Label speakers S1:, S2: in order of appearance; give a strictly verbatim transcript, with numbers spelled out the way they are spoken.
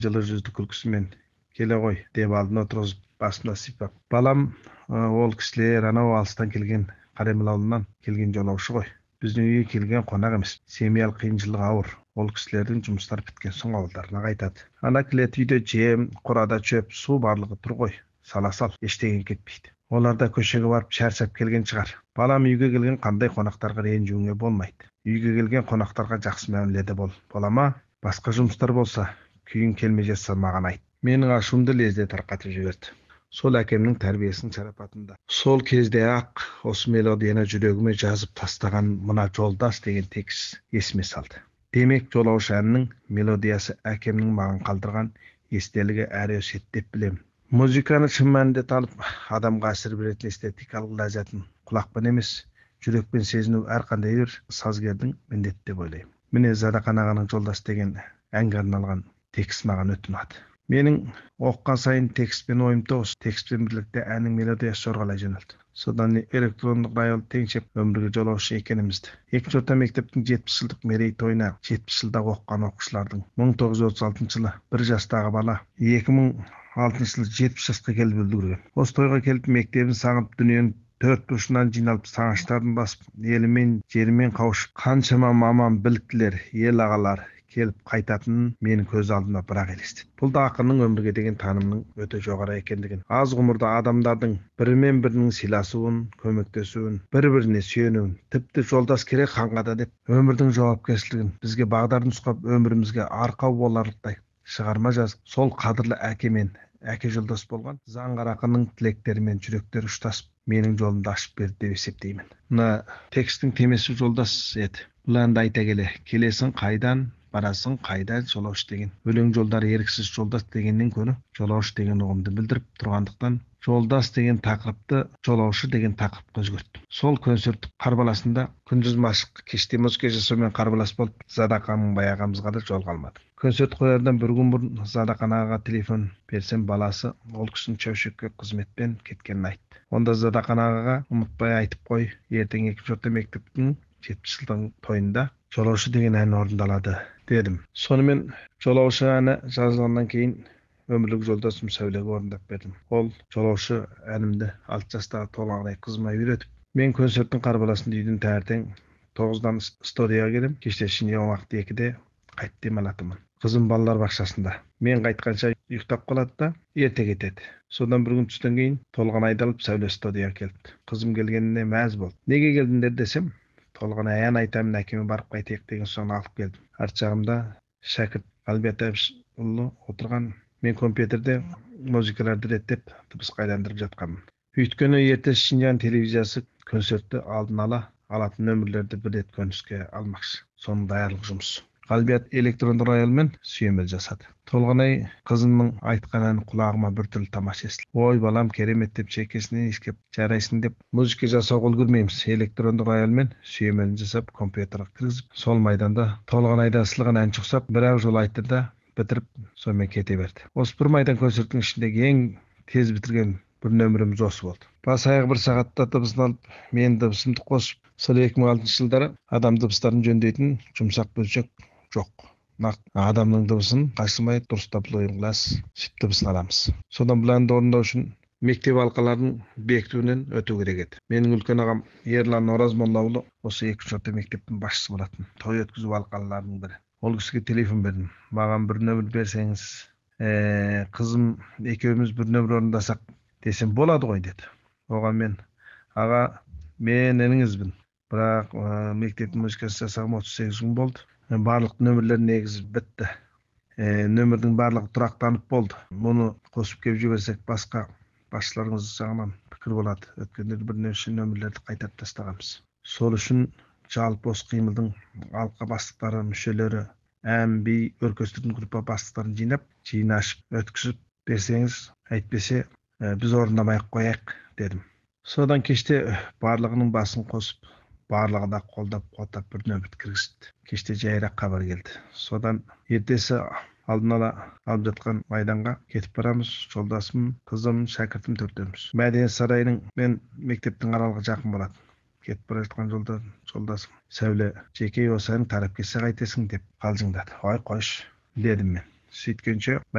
S1: жылы жүзді күлкісімен келе ғой деп алдына отырғызып басына сипап. Балам, ол кісілер анау алыстан келген Қареміл ауылынан келген жолаушы ғой. Біздің үйге келген қонақ емес. Семьялық қиыншылығы ауыр. Ол кісілердің жұмыстары біткен соң ауылдарына қайтады. Ана кілет үйде жем, қорада чөп, су барлығы тұр ғой. Сала-сал, ештеңе кетпейді. Олар да көшеге барып шаршап келген шығар. Балам, үйге келген қандай қонақтарға ренжуіңе болмайды. Үйге келген қонақтарға жақсы мәміледе бол. Балама, басқа жұмыстар болса, күйің келмей жатса маған айт. Менің ашуымды лезде тарқатып жіберді. Сол әкемнің тәрбиесінің шарапатында. Сол кезде ақ осы мелодияны жүрегіме жазып тастаған мына жолдас деген текст есіме салды. Демек, жолаушы әнінің мелодиясы әкемнің маған қалдырған естелігі әрі өсиет деп білемін. Музыканы шын мәнінде талып, адамға әсер беретін эстетикалық ләззатын құлақпен емес, жүрекпен сезіну әрқандай бір сазгердің міндеті деп ойлаймын. Міне Задақан ағаның жолдас деген әнге арналған текст маған өте ұнады. Менің оққан сайын текстпен ойым тоғыз, текстпен бірлікте әннің мелодиясы жорғалай жөнелді. Содан электрондық радионы теңшеп өмірге жолаушы екенімізді. Екінші орта мектептің жетпіс жылдық мерейтойына жетпіс жылда оқыған оқушылардың мың тоғыз жүз отыз алтыншы жылы бір жастағы бала екі мың алтыншы жылы жетпіс жасқа келіп үлгерген. Осы тойға келіп мектебін сағынып дүниенің төрт бұрышынан жиналып сағыныштарын басып, елімен, жерімен қауышып, қаншама маман біліктілер, ел ағалар келіп қайтатынын менің көз алдыма бірақ елестеді. Бұл да ақынның өмірге деген танымының өте жоғары екендігін, аз ғұмырда адамдардың бірімен бірінің сыйласуын, көмектесуін, бір-біріне сүйенуін, тіпті жолдас керек ханға да деп өмірдің жауапкершілігін бізге бағдар нұсқап өмірімізге арқау боларлықтай шығарма жазып, сол қадірлі әкемен әке жолдас болған Заңғар ақынның тілектерімен жүректері ұштасып, менің жолымды ашып берді деп есептеймін. Мына текстің темесі жолдас еді. Бұл әнді айта келе, келесің қайдан, барасың қайдан жолаушы деген өлең жолдары еріксіз жолдас дегеннен көрі жолаушы деген ұғымды білдіріп тұрғандықтан жолдас деген тақырыпты жолаушы деген тақырыпқа өзгерттім. Сол концерттік қарбаласында күндіз машық, кеште музыка жасаумен қарбалас болып Задақанның баяғамызға да жол қалмады. Концерт қоярдан бір күн бұрын Задақан ағаға телефон берсем, баласы ол кісінің Чаушекке қызметпен кеткенін айтты. Онда Задақан ағаға ұмытпай айтып қой, ертең екінші орта мектептің жетпіс жылдың тойында жолаушы деген ән орындалады дедім. Сонымен жолаушы әні жазылғаннан кейін өмірлік жолдасым Сәулеге орындап бердім. Ол жолаушы әнімді алты жастағы толағай қызыма үйретіп, мен концерттің қарбаласында үйден таңертең тоғыздан студияға келем, кеште шенеуін уақыт екіде қайт демалатынмын. Қызым балалар бақшасында. Мен қайтқанша ұйықтап қалады да ерте кетеді. Содан бір күн түстен кейін толған айдалып Сәуле студияға келді. Қызым келгеніне мәз болды. Неге келдіңдер десем, толған ән айтамын, әкеме барып қайтайық деген соң алып келдім. Арт жағымда шәкірт Қалбият Әбішұлы отырған. Мен компьютерде музыкаларды реттеп, дыбыс қайдандырып жатқанмын. Өйткені ертесі Шинжаң телевизиясы концертті алдын ала алатын нөмірлерді бір рет көрініске алмақшы. Соның даярлық жұмысы. Қалбият электронды роялмен сүйемел жасады. Толғанай қызымның айтқан әні құлағыма біртүрлі тамаша естілді. Ой балам, керемет деп шекесінен иіскеп, жарайсың деп музыка жасауға үлгермейміз. Электронды роялмен сүйемелін жасап, компьютерға кіргізіп, сол майданда Толғанайда ысылған ән шықсап, бір-ақ жол айтты да бітіріп, сонымен кете берді. Осы бір майдан концерттің ішіндегі ең тез бітірген бір нөміріміз осы болды. Бас аяғы бір сағатта дыбысын алып, мен дыбысымды қосып, сол екі мың алтыншы жылдары адам дыбыстарын жөндейтін жұмсақ бөлшек жоқ. Нақ адамның дыбысын қайсымай дұрыстап лойынғылас сүт дыбысын аламыз. Содан бұл әнді орындау үшін мектеп алқаларын бекітуінен өту керек еді. Менің үлкен ағам Ерлан Оразмоллаұлы осы екінші орта мектептің басшысы болатын. Той өткізу алқаларының бірі. Ол кісіге телефон бердім. Маған бір нөмір берсеңіз, ә, қызым екеуміз бір нөмір орындасақ десем болады ғой деді. Оған мен, аға, мен еніңізбін. Бірақ ә, мектептің музыкасы жасағым отыз сегіз күн болды. Барлық нөмірлер негізі бітті. Ә, нөмірдің барлығы тұрақтанып болды. Мұны қосып кеп жіберсек басқа басшыларыңыз жағынан пікір болады. Өткенде бірнеше нөмірлерді қайтарып тастағанбыз. Сол үшін жалпы осы қимылдың алқа бастықтары, мүшелері, ән, би, оркестрдің группа бастықтарын жинап, жиын ашып, өткізіп берсеңіз, әйтпесе ә, біз орындамай қояйық дедім. Содан кеште барлығының басын қосып, барлығы да қолдап қотап бір нөмір кіргізді. Кеште жайырақ хабар келді. Содан ертесі алдын ала алып жатқан майданға кетіп барамыз. Жолдасым, қызым, шәкіртім төртеуміз. Мәдениет сарайының мен мектептің аралығы жақын болады. Кетіп бара жатқан жолда жолдасым Сәуле, жеке осы әнің тарап кетсе қайтесің деп қалжыңдады. Ой қойшы дедім мен. Сөйткенше